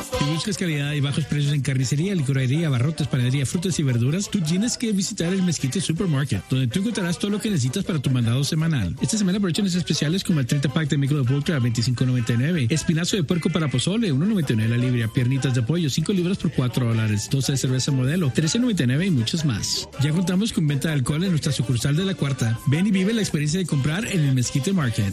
Si buscas calidad y bajos precios en carnicería, licorería, abarrotes, panadería, frutas y verduras, tú tienes que visitar el Mezquite Supermarket, donde tú encontrarás todo lo que necesitas para tu mandado semanal. Esta semana aprovechones especiales como el 30 pack de Michelob Ultra a $25.99, espinazo de puerco para pozole, $1.99 la libra, piernitas de pollo, 5 libras por $4, 12 de cerveza Modelo, $13.99 y muchos más. Ya contamos con venta de alcohol en nuestra sucursal de La Cuarta. Ven y vive la experiencia de comprar en el Mezquite Market.